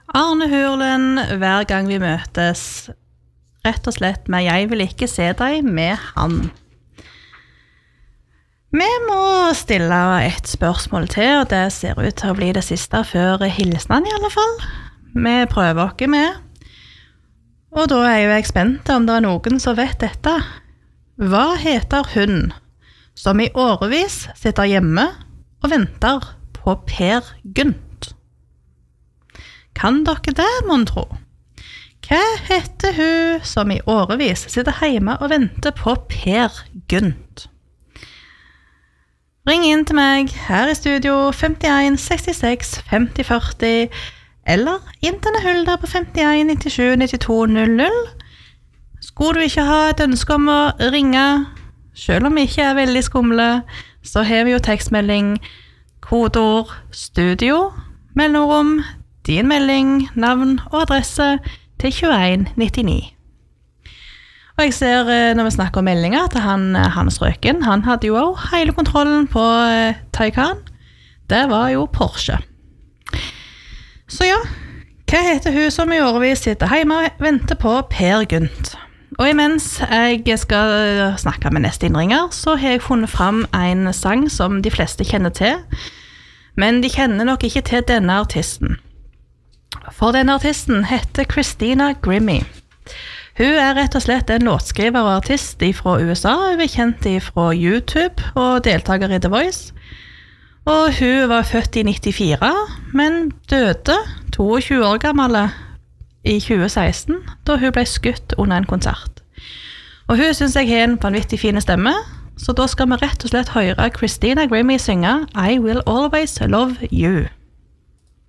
Arne Hurlen, hver gang vi møtes, rett og slett med «Jeg vil ikke se deg» med han. Vi må stille et spørsmål til, og det ser ut til å bli det siste før hilsenen i alle fall. Vi prøver oss med. Og da jo jeg spent om det noen som vet dette. Hva heter hun som i årevis sitter hjemme og venter på Per Gynt? Kan dere det, mon tro? Hva heter hun som i årevis sitter hjemme og venter på Per Gynt? Ring inn til meg her i studio 51 66 50 40 eller inn til Hulda på 51 97 92 00. Skulle du ikke ha et ønske om å ringe, selv om vi ikke veldig skumle, så har vi jo tekstmelding, kodeord, studio, mellomrom, din melding, navn og adresse til 2199. Og jeg ser når vi snakker om meldinger at Hans Røken, han hadde jo også hele kontrollen på Taycan. Det var jo Porsche. Så ja, hva heter hun som i årevis sitter hjemme og venter på Per Gynt? Og imens jeg skal snakke med neste innringer, så har jeg funnet fram en sang som de fleste kjenner til, men de kjenner nok ikke til denne artisten. For denne artisten heter Christina Grimmie. Hun rett og slett en låtskriver og artist fra USA. Hun kjent fra YouTube og deltaker i The Voice. Og hun var født i 94, men døde 22 år gammel i 2016, da hun ble skutt under en konsert. Og hun synes jeg har en vanvittig fin stemme, så da skal vi rett og slett høre Christina Grimmie synge I Will Always Love You.